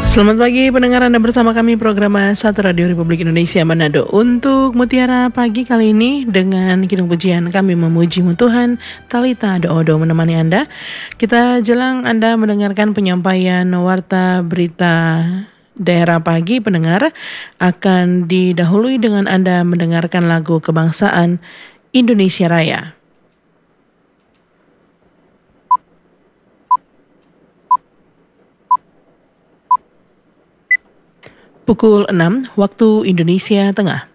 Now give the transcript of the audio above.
Selamat pagi pendengar, Anda bersama kami program Satu Radio Republik Indonesia Manado. Untuk Mutiara Pagi kali ini dengan kidung pujian kami memuji-Mu Tuhan, Talita Do'odo menemani Anda. Kita jelang Anda mendengarkan penyampaian warta berita daerah pagi pendengar, akan didahului dengan Anda mendengarkan lagu kebangsaan Indonesia Raya. Pukul 6 waktu Indonesia Tengah.